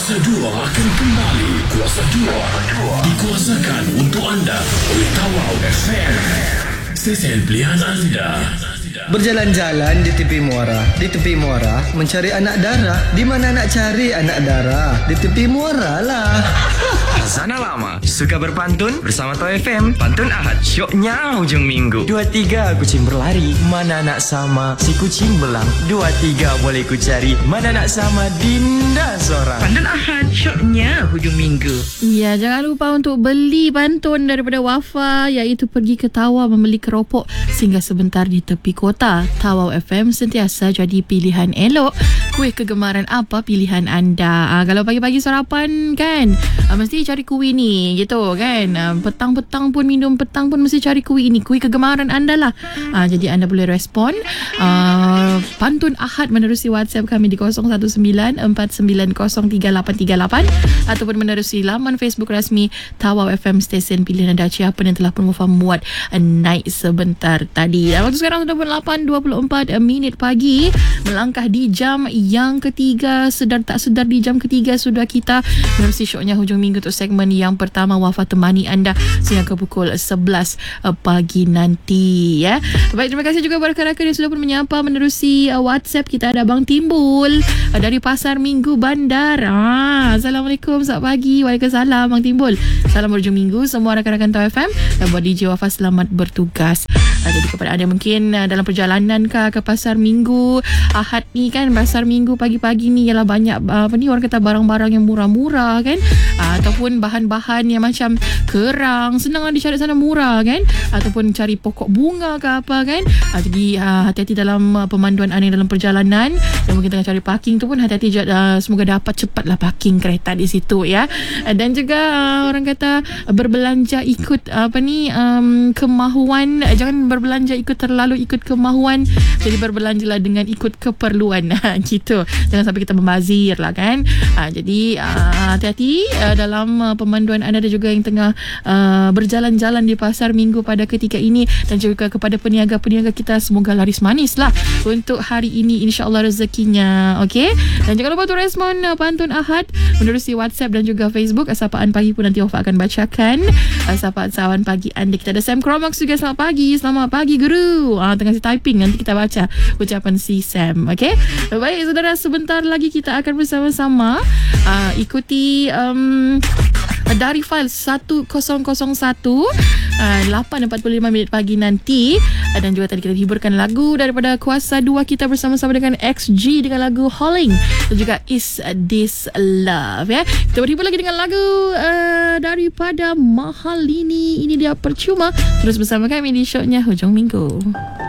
Kuasa 2 akan kembali. Kuasa 2 dikuasakan untuk anda oleh Tawau FM, stesen pilihan anda. Berjalan-jalan di tepi muara. Di tepi muara mencari anak dara. Di mana nak cari anak dara? Di tepi muara lah. Sana lama suka berpantun bersama Tawau FM. Pantun Ahad syoknya hujung minggu. 2-3 kucing berlari, mana nak sama si kucing belang. 2-3 boleh ku cari, mana nak sama Dinda seorang. Pantun Ahad syoknya hujung minggu. Ya, jangan lupa untuk beli pantun daripada Wafa, iaitu pergi ke Tawau membeli keropok singgah sebentar di tepi kota. Tawau FM sentiasa jadi pilihan elok. Kuih kegemaran apa pilihan anda? Kalau pagi-pagi sarapan kan, mesti cari kuih ni gitu kan. Petang-petang pun minum petang pun mesti cari kuih ni. Kuih kegemaran anda lah. Jadi anda boleh respon Pantun Ahad menerusi WhatsApp kami di 0194903838 ataupun menerusi laman Facebook rasmi Tawau FM, stesen pilihan anda. Siapa yang telah pun muat naik sebentar tadi. Waktu sekarang sudah 8:24 minit pagi, melangkah di jam yang ketiga. Sedar tak sedar di jam ketiga sudah kita menerusi syoknya hujung minggu untuk segmen yang pertama. Wafa temani anda sehingga ke pukul 11 pagi nanti ya. Baik, terima kasih juga kepada rakan-rakan yang sudah pun menyapa menerusi WhatsApp kita. Ada Abang Timbul dari Pasar Minggu Bandar. Assalamualaikum, selamat pagi. Waalaikumsalam Abang Timbul. Salam berhujung minggu semua rakan-rakan Tawau FM dan buat DJ Wafa selamat bertugas. Jadi kepada anda mungkin dalam perjalanan ke Pasar Minggu Ahad ni kan, Pasar Minggu pagi-pagi ni ialah banyak orang kata barang-barang yang murah-murah kan, ataupun bahan-bahan yang macam kerang senang dicari sana murah kan, ataupun cari pokok bunga ke apa kan. Jadi hati-hati dalam pemanduan anda dalam perjalanan, dan mungkin tengah cari parking tu pun hati-hati, semoga dapat cepatlah parking kereta di situ ya. Dan juga orang kata berbelanja ikut kemahuan, jangan berbelanja ikut terlalu ikut kemahuan, jadi berbelanjalah dengan ikut keperluan gitu, jangan sampai kita membazir lah kan. Jadi hati-hati dalam pemanduan anda dan juga yang tengah berjalan-jalan di Pasar Minggu pada ketika ini, dan juga kepada peniaga-peniaga kita, semoga laris manis lah untuk hari ini insyaAllah rezekinya. Okey, dan jangan lupa untuk respon Pantun Ahad menerusi WhatsApp dan juga Facebook. Sapaan pagi pun nanti Wafa akan bacakan sapaan sawan pagi anda. Kita ada Sam Cromax juga. Selamat pagi. Selamat pagi guru. Tengah si typing, nanti kita baca ucapan si Sam. Okey, baik saudara, sebentar lagi kita akan bersama-sama ikuti dari file 1001 8:45 minit pagi nanti. Dan juga tadi kita hiburkan lagu daripada Kuasa 2 kita bersama-sama dengan XG dengan lagu Hauling dan juga Is This Love ya. Kita berhibur lagi dengan lagu daripada Mahal ini dia Percuma. Terus bersama kami di syoknya hujung minggu.